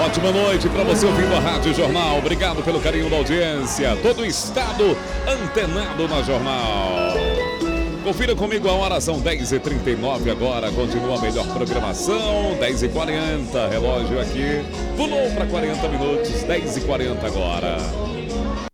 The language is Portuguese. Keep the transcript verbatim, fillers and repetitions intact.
Ótima noite para você ouvindo a Rádio Jornal. Obrigado pelo carinho da audiência. Todo o estado antenado na Jornal. Confira comigo a hora, são dez e trinta e nove agora. Continua a melhor programação. dez e quarenta, relógio aqui. Pulou para quarenta minutos, dez e quarenta agora.